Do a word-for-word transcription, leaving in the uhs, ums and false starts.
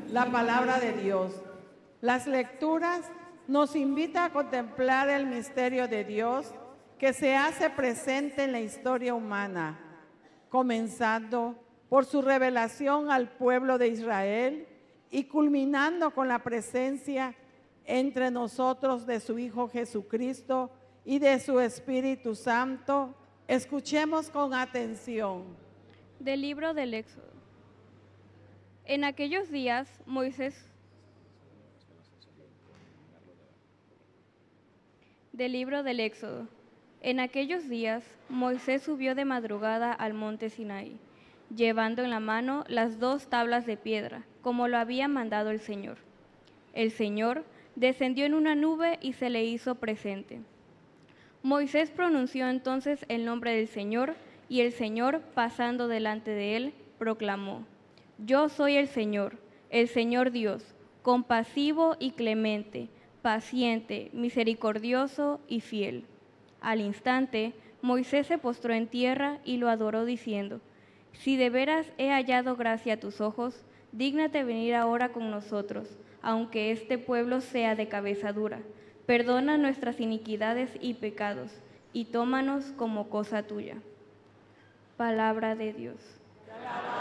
la palabra de Dios. Las lecturas nos invitan a contemplar el misterio de Dios que se hace presente en la historia humana, comenzando por su revelación al pueblo de Israel y culminando con la presencia entre nosotros de su Hijo Jesucristo y de su Espíritu Santo. Escuchemos con atención. Del libro del Éxodo. En aquellos días, Moisés... Del libro del Éxodo. En aquellos días, Moisés subió de madrugada al monte Sinaí, llevando en la mano las dos tablas de piedra, como lo había mandado el Señor. El Señor descendió en una nube y se le hizo presente. Moisés pronunció entonces el nombre del Señor, y el Señor, pasando delante de él, proclamó: Yo soy el Señor, el Señor Dios, compasivo y clemente, paciente, misericordioso y fiel. Al instante, Moisés se postró en tierra y lo adoró diciendo: Si de veras he hallado gracia a tus ojos, dígnate venir ahora con nosotros, aunque este pueblo sea de cabeza dura. Perdona nuestras iniquidades y pecados, y tómanos como cosa tuya. Palabra de Dios.